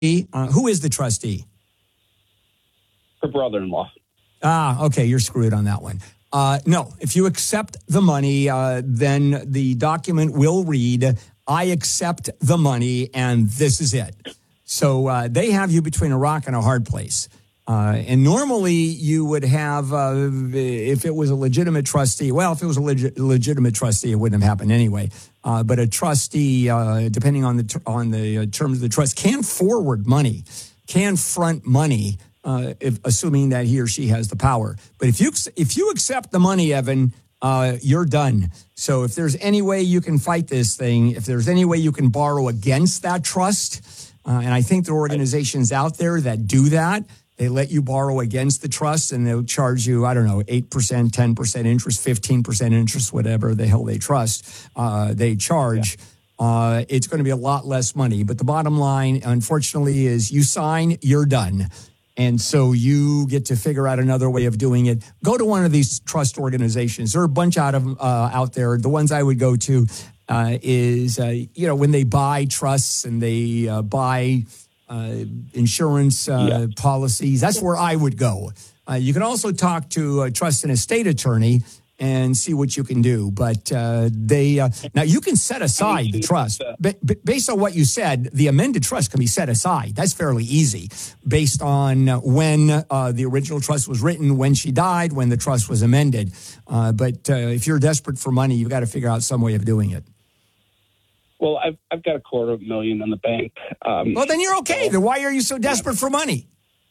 Who is the trustee? Her brother-in-law. Okay, you're screwed on that one. No, if you accept the money, then the document will read, I accept the money, and this is it. So they have you between a rock and a hard place. And normally you would have, if it was a legitimate trustee, well, if it was a legitimate trustee, it wouldn't have happened anyway. But a trustee, depending on the terms of the trust, can forward money, can front money, assuming that he or she has the power. But if you accept the money, Evan, you're done. So if there's any way you can fight this thing, if there's any way you can borrow against that trust, and I think there are organizations out there that do that. They let you borrow against the trust, and they'll charge you, 8%, 10% interest, 15% interest, whatever the hell they they charge. Yeah. It's going to be a lot less money. But the bottom line, unfortunately, is you sign, you're done. And so you get to figure out another way of doing it. Go to one of these trust organizations. There are a bunch out there. The ones I would go to is when they buy trusts and they buy insurance policies. That's where I would go. You can also talk to a trust and estate attorney and see what you can do. But now you can set aside the trust. Based on what you said, the amended trust can be set aside. That's fairly easy based on when the original trust was written, when she died, when the trust was amended. But if you're desperate for money, you've got to figure out some way of doing it. Well, I've got $250,000 in the bank. Well, then you're okay. Then why are you so desperate for money?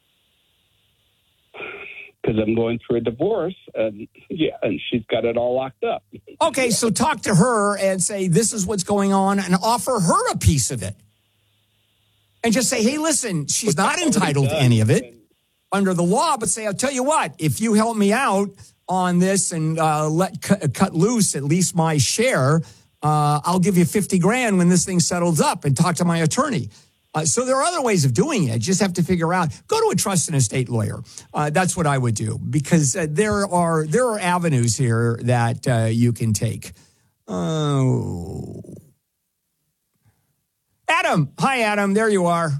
Because I'm going through a divorce, and she's got it all locked up. Okay, so talk to her and say, this is what's going on, and offer her a piece of it. And just say, hey, listen, she's not entitled to any of it under the law, but say, I'll tell you what, if you help me out on this and cut loose at least my share, I'll give you $50,000 when this thing settles up, and talk to my attorney. So there are other ways of doing it. You just have to figure out, go to a trust and estate lawyer. That's what I would do, because there are avenues here that you can take. Oh. Adam. Hi, Adam. There you are.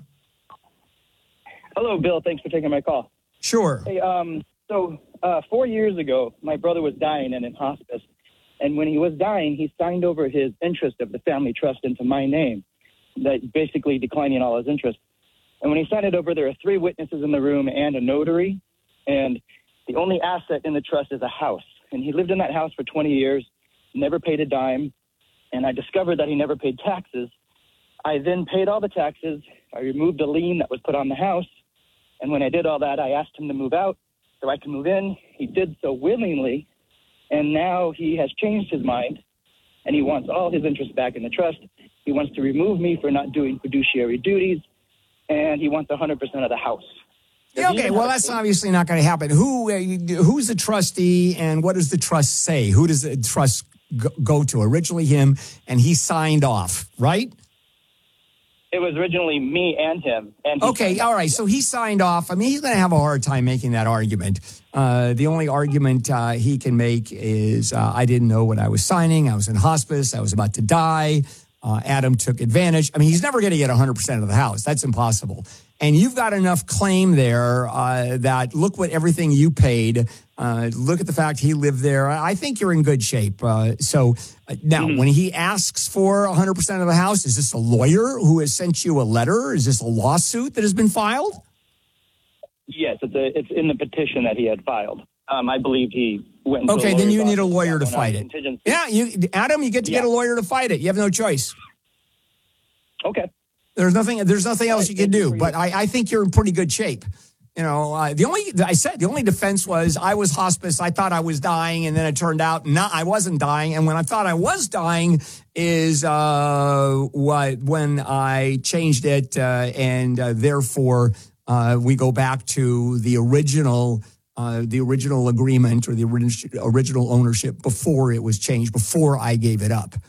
Hello, Bill. Thanks for taking my call. Sure. Hey, so 4 years ago, my brother was dying and in hospice. And when he was dying, he signed over his interest of the family trust into my name, that basically declining all his interest. And when he signed it over, there are 3 witnesses in the room and a notary. And the only asset in the trust is a house. And he lived in that house for 20 years, never paid a dime. And I discovered that he never paid taxes. I then paid all the taxes. I removed a lien that was put on the house. And when I did all that, I asked him to move out so I could move in. He did so willingly. And now he has changed his mind, and he wants all his interest back in the trust. He wants to remove me for not doing fiduciary duties, and he wants 100% of the house. Yeah, okay, well, that's obviously not going to happen. Who's the trustee, and what does the trust say? Who does the trust go to? Originally him, and he signed off, right? It was originally me and him. And okay, all right. So he signed off. I mean, he's going to have a hard time making that argument. The only argument he can make is, I didn't know what I was signing. I was in hospice. I was about to die. Adam took advantage. I mean, he's never going to get 100% of the house. That's impossible. And you've got enough claim there that look what everything you paid. Look at the fact he lived there. I think you're in good shape. So now, when he asks for 100% of the house, is this a lawyer who has sent you a letter? Is this a lawsuit that has been filed? Yes, it's in the petition that he had filed. I believe he went. Okay, then you need a lawyer to fight it. Yeah, Adam, you get to get a lawyer to fight it. You have no choice. Okay. There's nothing else you can do. But I think you're in pretty good shape. You know, the only defense was I was hospice. I thought I was dying, and then it turned out I wasn't dying. And when I thought I was dying is when I changed it, and therefore we go back to the original agreement or the original ownership before it was changed, before I gave it up.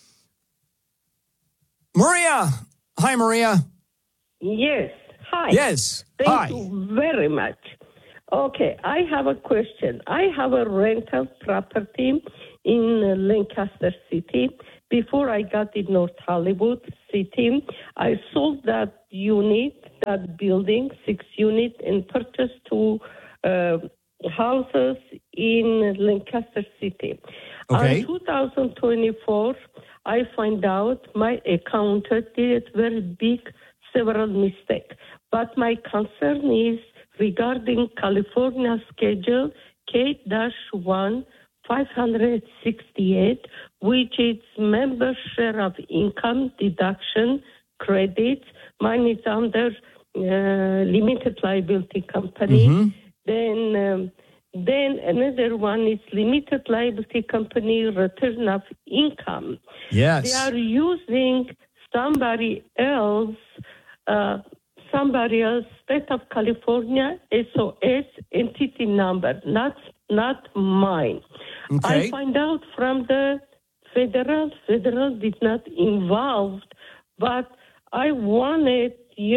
Maria. Hi, Maria. Yes. Hi. Yes. Thank you very much. Okay, I have a question. I have a rental property in Lancaster City. Before I got in North Hollywood City, I sold that unit that building, 6 units, and purchased 2 houses in Lancaster City. Okay. In 2024, I find out my accountant did very big, several mistakes. But my concern is regarding California schedule K-1 568, which is member share of income deduction credits. Mine is under limited liability company. Mm-hmm. Then another one is limited liability company return of income. Yes. They are using somebody else, state of California SOS entity number, not mine. Okay. I find out from the federal did not involved, but I wanted,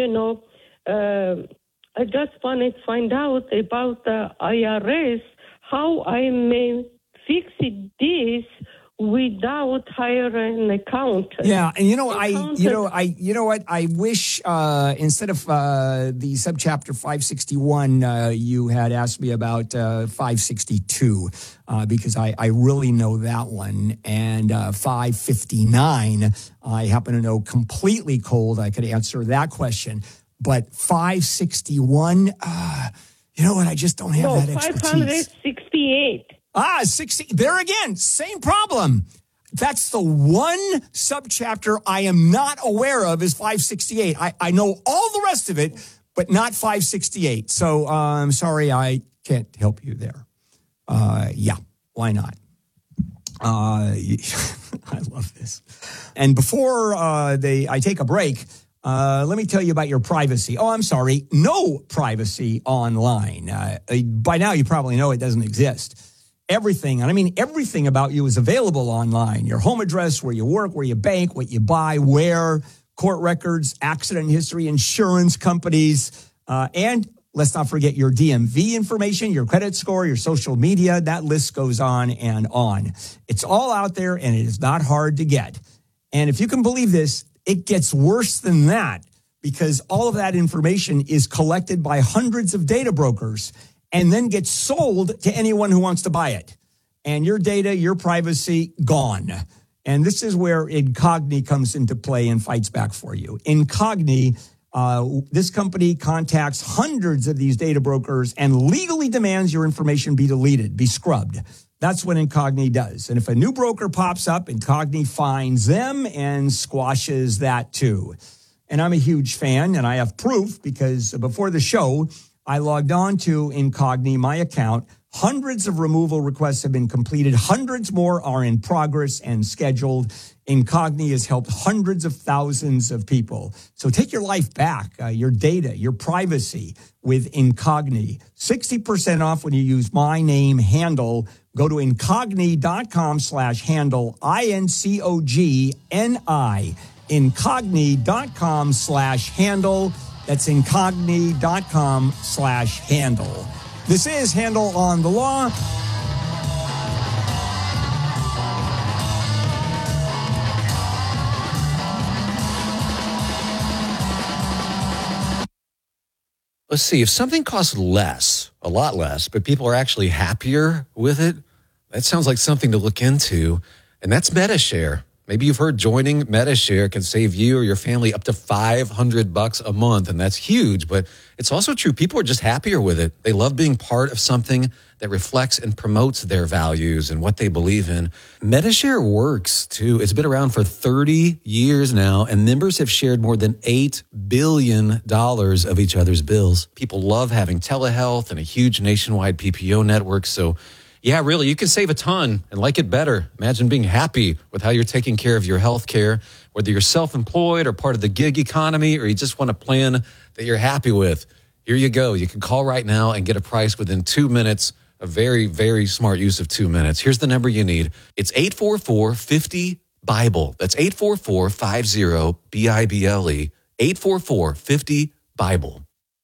I just wanted to find out about the IRS, how I may fix this without hiring an accountant. Yeah, and I wish instead of the subchapter 561, you had asked me about 562 because I really know that one, and 559 I happen to know completely cold. I could answer that question, but 561, you know what? I just don't have that expertise. 568. 60. There again, same problem. That's the one subchapter I am not aware of is 568. I know all the rest of it, but not 568. So I'm sorry, I can't help you there. Yeah, why not? I love this. And before I take a break, let me tell you about your privacy. Oh, I'm sorry, no privacy online. By now, you probably know it doesn't exist. Everything, and I mean everything about you is available online. Your home address, where you work, where you bank, what you buy, where, court records, accident history, insurance companies, and let's not forget your DMV information, your credit score, your social media. That list goes on and on. It's all out there, and it is not hard to get. And if you can believe this, it gets worse than that because all of that information is collected by hundreds of data brokers and then gets sold to anyone who wants to buy it. And your data, your privacy, gone. And this is where Incogni comes into play and fights back for you. Incogni, this company contacts hundreds of these data brokers and legally demands your information be deleted, be scrubbed. That's what Incogni does. And if a new broker pops up, Incogni finds them and squashes that too. And I'm a huge fan, and I have proof because before the show, I logged on to Incogni, my account. Hundreds of removal requests have been completed. Hundreds more are in progress and scheduled. Incogni has helped hundreds of thousands of people. So take your life back, your data, your privacy with Incogni. 60% off when you use my name, Handel. Go to incogni.com/handle, INCOGNI, incogni.com/handle. That's incogni.com/handle. This is Handel on the Law. Let's see, if something costs less, a lot less, but people are actually happier with it, that sounds like something to look into. And that's MediShare. Maybe you've heard joining MediShare can save you or your family up to $500 a month, and that's huge. But it's also true. People are just happier with it. They love being part of something that reflects and promotes their values and what they believe in. MediShare works, too. It's been around for 30 years now, and members have shared more than $8 billion of each other's bills. People love having telehealth and a huge nationwide PPO network, so yeah, really, you can save a ton and like it better. Imagine being happy with how you're taking care of your health care, whether you're self-employed or part of the gig economy, or you just want a plan that you're happy with. Here you go. You can call right now and get a price within 2 minutes. A very, very smart use of 2 minutes. Here's the number you need. It's 844-50-BIBLE. That's 844-50-BIBLE. 844-50-BIBLE.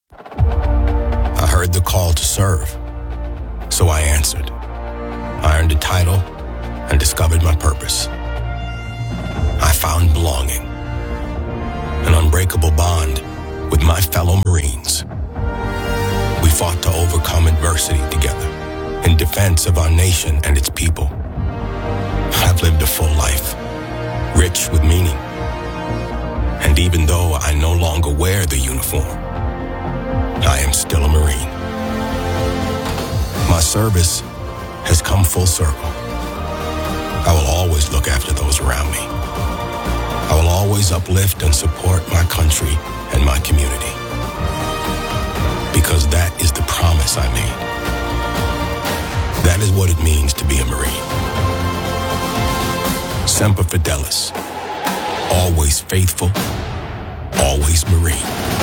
I heard the call to serve, so I answered. I earned a title and discovered my purpose. I found belonging, an unbreakable bond with my fellow Marines. We fought to overcome adversity together in defense of our nation and its people. I've lived a full life, rich with meaning. And even though I no longer wear the uniform, I am still a Marine. My service has come full circle. I will always look after those around me. I will always uplift and support my country and my community. Because that is the promise I made. That is what it means to be a Marine. Semper Fidelis. Always faithful, always Marine.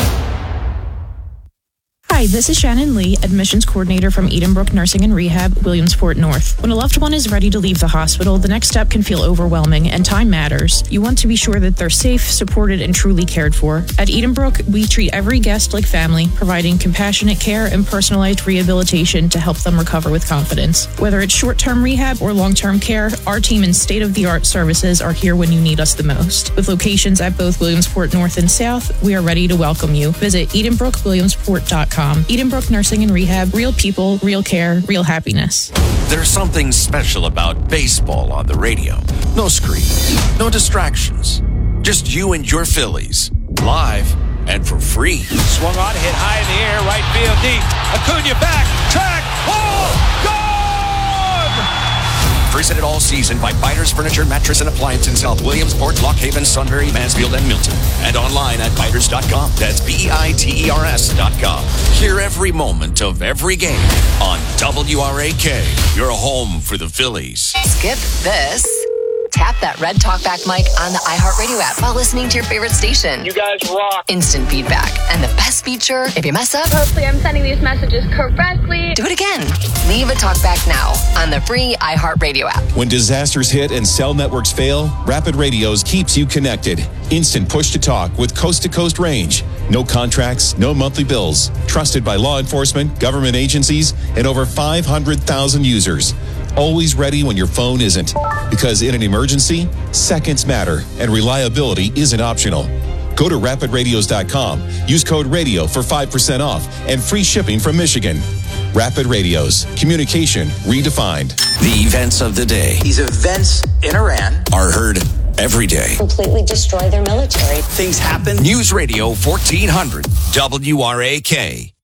Hi, this is Shannon Lee, admissions coordinator from Edenbrook Nursing and Rehab, Williamsport North. When a loved one is ready to leave the hospital, the next step can feel overwhelming, and time matters. You want to be sure that they're safe, supported, and truly cared for. At Edenbrook, we treat every guest like family, providing compassionate care and personalized rehabilitation to help them recover with confidence. Whether it's short-term rehab or long-term care, our team and state-of-the-art services are here when you need us the most. With locations at both Williamsport North and South, we are ready to welcome you. Visit EdenbrookWilliamsport.com. Edenbrook Nursing and Rehab, real people, real care, real happiness. There's something special about baseball on the radio. No screen, no distractions. Just you and your Phillies, live and for free. Swung on, hit high in the air, right field deep. Acuna back, track, gone! Presented all season by Biters Furniture, Mattress, and Appliance in South Williamsport, Lock Haven, Sunbury, Mansfield, and Milton. And online at biters.com. That's BEITERS.com. Hear every moment of every game on WRAK, your home for the Phillies. Skip this. Tap that red talkback mic on the iHeartRadio app while listening to your favorite station. You guys rock. Instant feedback. And the best feature, if you mess up, hopefully I'm sending these messages correctly. Do it again. Leave a talkback now on the free iHeartRadio app. When disasters hit and cell networks fail, Rapid Radios keeps you connected. Instant push-to-talk with coast-to-coast range. No contracts, no monthly bills. Trusted by law enforcement, government agencies, and over 500,000 users. Always ready when your phone isn't. Because in an emergency, seconds matter and reliability isn't optional. Go to rapidradios.com. Use code RADIO for 5% off and free shipping from Michigan. Rapid Radios. Communication redefined. The events of the day. These events in Iran are heard every day. Completely destroy their military. Things happen. News Radio 1400 WRAK.